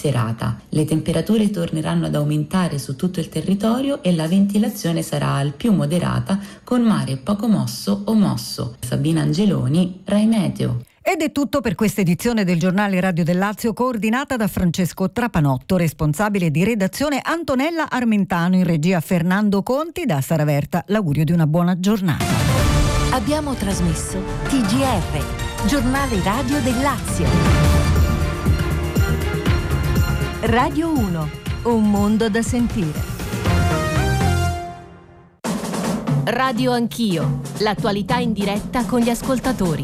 serata. Le temperature torneranno ad aumentare su tutto il territorio e la ventilazione sarà al più moderata, con mare poco mosso o mosso. Sabina Angeloni, Rai Meteo. Ed è tutto per questa edizione del giornale Radio del Lazio, coordinata da Francesco Trapanotto, responsabile di redazione Antonella Armentano, in regia Fernando Conti. Da Sara Verta l'augurio di una buona giornata. Abbiamo trasmesso TGR, giornale radio del Lazio. Radio 1, un mondo da sentire. Radio Anch'io, l'attualità in diretta con gli ascoltatori.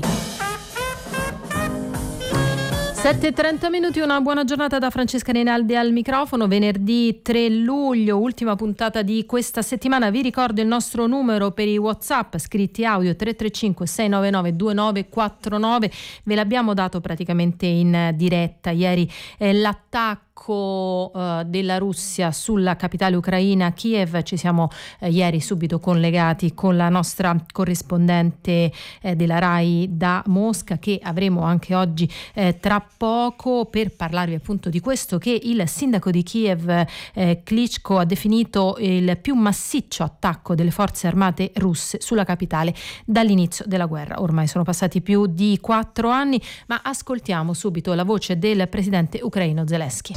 7:30, una buona giornata da Francesca Rinaldi al microfono. Venerdì 3 luglio, ultima puntata di questa settimana. Vi ricordo il nostro numero per i WhatsApp, scritti audio 335 699 2949. Ve l'abbiamo dato praticamente in diretta ieri, l'attacco della Russia sulla capitale ucraina, Kiev. Ci siamo ieri subito collegati con la nostra corrispondente della Rai da Mosca, che avremo anche oggi tra poco, per parlarvi appunto di questo che il sindaco di Kiev, Klitschko, ha definito il più massiccio attacco delle forze armate russe sulla capitale dall'inizio della guerra. Ormai sono passati più di 4 anni, ma ascoltiamo subito la voce del presidente ucraino Zelensky.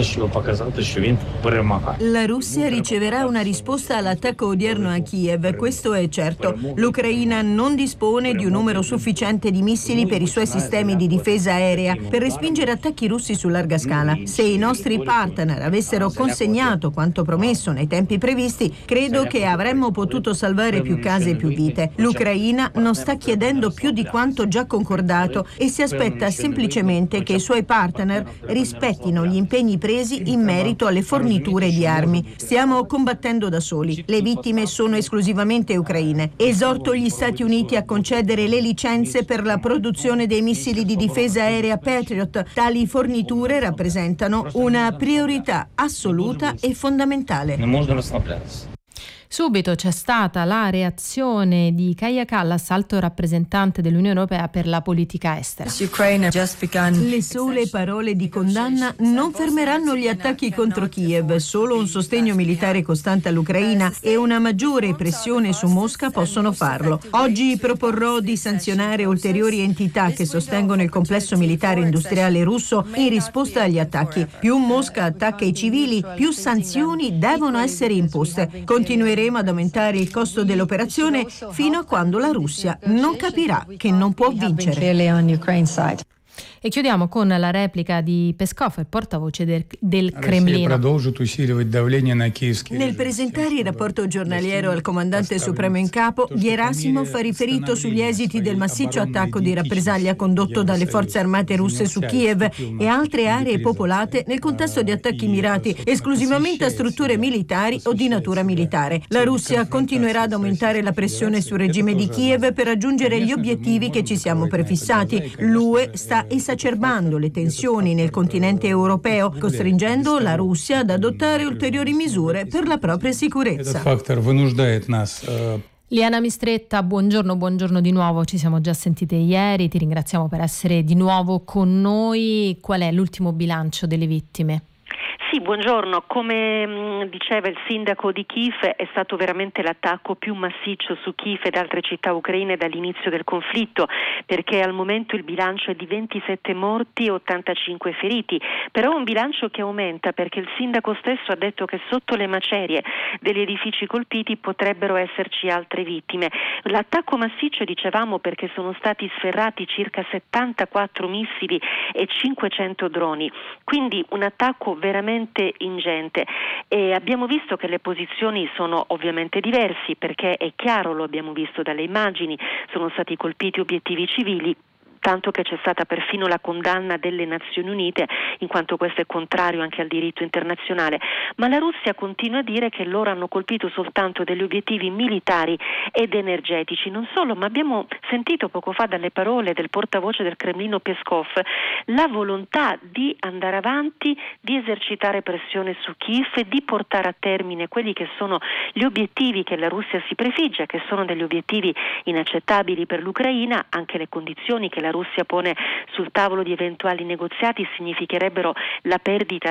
La Russia riceverà una risposta all'attacco odierno a Kiev, questo è certo. L'Ucraina non dispone di un numero sufficiente di missili per i suoi sistemi di difesa aerea per respingere attacchi russi su larga scala. Se i nostri partner avessero consegnato quanto promesso nei tempi previsti, credo che avremmo potuto salvare più case e più vite. L'Ucraina non sta chiedendo più di quanto già concordato e si aspetta semplicemente che i suoi partner rispettino gli impegni presi in merito alle forniture di armi. Stiamo combattendo da soli. Le vittime sono esclusivamente ucraine. Esorto gli Stati Uniti a concedere le licenze per la produzione dei missili di difesa aerea Patriot. Tali forniture rappresentano una priorità assoluta e fondamentale. Subito c'è stata la reazione di Kaja Kallas, alto rappresentante dell'Unione Europea per la politica estera. Le sole parole di condanna non fermeranno gli attacchi contro Kiev. Solo un sostegno militare costante all'Ucraina e una maggiore pressione su Mosca possono farlo. Oggi proporrò di sanzionare ulteriori entità che sostengono il complesso militare industriale russo in risposta agli attacchi. Più Mosca attacca i civili, più sanzioni devono essere imposte. Continueremo ad aumentare il costo dell'operazione fino a quando la Russia non capirà che non può vincere. E chiudiamo con la replica di Peskov, il portavoce del Cremlino. Nel presentare il rapporto giornaliero al comandante supremo in capo, Gerasimov ha riferito sugli esiti del massiccio attacco di rappresaglia condotto dalle forze armate russe su Kiev e altre aree popolate nel contesto di attacchi mirati esclusivamente a strutture militari o di natura militare. La Russia continuerà ad aumentare la pressione sul regime di Kiev per raggiungere gli obiettivi che ci siamo prefissati. L'UE sta esacerbando le tensioni nel continente europeo, costringendo la Russia ad adottare ulteriori misure per la propria sicurezza. Liana Mistretta, buongiorno di nuovo, ci siamo già sentite ieri, ti ringraziamo per essere di nuovo con noi. Qual è l'ultimo bilancio delle vittime? Sì, buongiorno. Come diceva il sindaco di Kiev, è stato veramente l'attacco più massiccio su Kiev ed altre città ucraine dall'inizio del conflitto, perché al momento il bilancio è di 27 morti e 85 feriti, però è un bilancio che aumenta perché il sindaco stesso ha detto che sotto le macerie degli edifici colpiti potrebbero esserci altre vittime. L'attacco massiccio, dicevamo, perché sono stati sferrati circa 74 missili e 500 droni, quindi un attacco veramente ingente, e abbiamo visto che le posizioni sono ovviamente diversi, perché è chiaro, lo abbiamo visto dalle immagini, sono stati colpiti obiettivi civili, tanto che c'è stata perfino la condanna delle Nazioni Unite, in quanto questo è contrario anche al diritto internazionale. Ma la Russia continua a dire che loro hanno colpito soltanto degli obiettivi militari ed energetici. Non solo, ma abbiamo sentito poco fa dalle parole del portavoce del Cremlino Peskov la volontà di andare avanti, di esercitare pressione su Kiev e di portare a termine quelli che sono gli obiettivi che la Russia si prefigge, che sono degli obiettivi inaccettabili per l'Ucraina. Anche le condizioni che la Russia pone sul tavolo di eventuali negoziati significherebbero la perdita